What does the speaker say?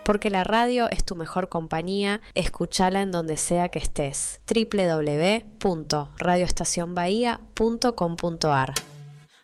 Porque la radio es tu mejor compañía, escúchala en donde sea que estés. www.radioestacionbahía.com.ar